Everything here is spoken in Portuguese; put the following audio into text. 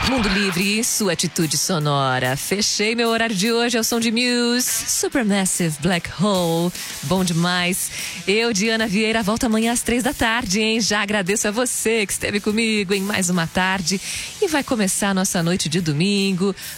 Mundo Livre e sua atitude sonora. Fechei meu horário de hoje ao som de Muse, Supermassive Black Hole. Bom demais. Eu, Diana Vieira, volto amanhã às 3 da tarde, hein? Já agradeço a você que esteve comigo em mais uma tarde. E vai começar a nossa noite de domingo